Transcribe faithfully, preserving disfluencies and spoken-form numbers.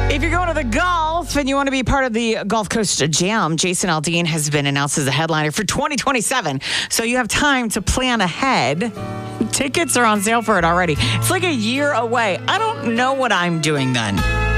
If you're going to the golf and you want to be part of the Gulf Coast Jam, Jason Aldean has been announced as a headliner for twenty twenty-seven. So you have time to plan ahead. Tickets are on sale for it already. It's like a year away. I don't know what I'm doing then.